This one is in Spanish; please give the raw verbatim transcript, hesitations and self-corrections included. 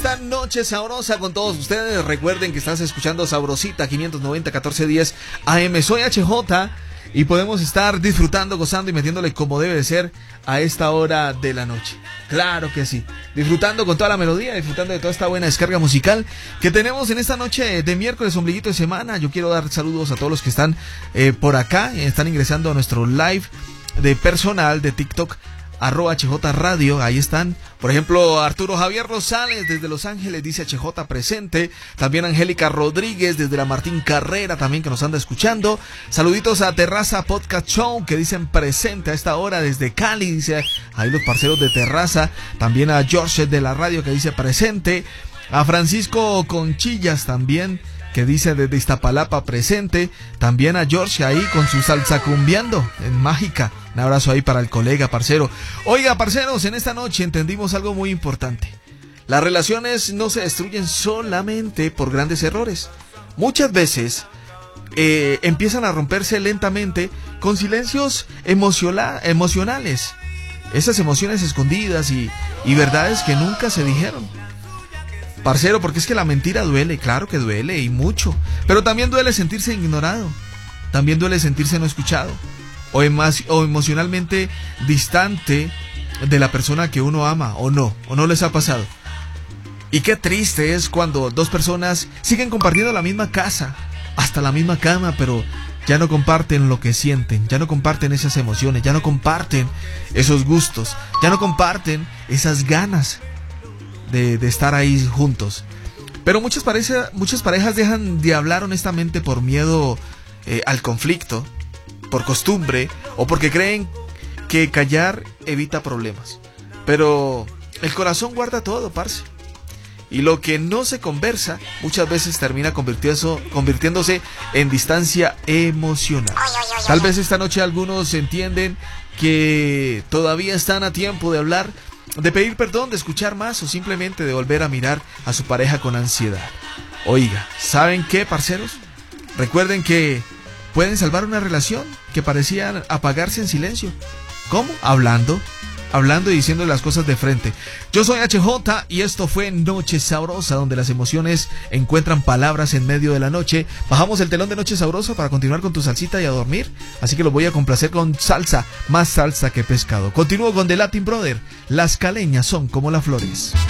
esta noche sabrosa con todos ustedes. Recuerden que estás escuchando Sabrosita quinientos noventa catorce diez A M. Soy H J y podemos estar disfrutando, gozando y metiéndole como debe de ser a esta hora de la noche. Claro que sí, disfrutando con toda la melodía, disfrutando de toda esta buena descarga musical que tenemos en esta noche de miércoles, ombliguito de semana. Yo quiero dar saludos a todos los que están eh, por acá, están ingresando a nuestro live de personal de TikTok, arroba H J Radio, ahí están. Por ejemplo, Arturo Javier Rosales desde Los Ángeles dice H J presente. También Angélica Rodríguez desde la Martín Carrera también que nos anda escuchando. Saluditos a Terraza Podcast Show que dicen presente a esta hora desde Cali, dice ahí los parceros de Terraza. También a George de la radio que dice presente. A Francisco Conchillas también que dice desde Iztapalapa presente. También a George ahí con su salsa cumbiando en Mágica. Un abrazo ahí para el colega, parcero. Oiga, parceros, en esta noche entendimos algo muy importante. Las relaciones no se destruyen solamente por grandes errores. Muchas veces eh, empiezan a romperse lentamente con silencios emociona- emocionales. Esas emociones escondidas y, y verdades que nunca se dijeron. Parcero, porque es que la mentira duele, claro que duele y mucho. Pero también duele sentirse ignorado. También duele sentirse no escuchado. O, emo- o emocionalmente distante de la persona que uno ama, o no, o no les ha pasado. Y qué triste es cuando dos personas siguen compartiendo la misma casa, hasta la misma cama, pero ya no comparten lo que sienten, ya no comparten esas emociones, ya no comparten esos gustos, ya no comparten esas ganas de, de estar ahí juntos. Pero muchas, pareja, muchas parejas dejan de hablar honestamente por miedo eh, al conflicto, por costumbre o porque creen que callar evita problemas. Pero el corazón guarda todo, parce. Y lo que no se conversa muchas veces termina convirtiéndose, convirtiéndose en distancia emocional. Tal vez esta noche algunos entienden que todavía están a tiempo de hablar, de pedir perdón, de escuchar más o simplemente de volver a mirar a su pareja con ansiedad. Oiga, ¿saben qué, parceros? Recuerden que pueden salvar una relación que parecía apagarse en silencio. ¿Cómo? Hablando, hablando y diciendo las cosas de frente. Yo soy H J y esto fue Noche Sabrosa, donde las emociones encuentran palabras en medio de la noche. Bajamos el telón de Noche Sabrosa para continuar con tu salsita y a dormir. Así que los voy a complacer con salsa, más salsa que pescado. Continúo con The Latin Brother. Las caleñas son como las flores.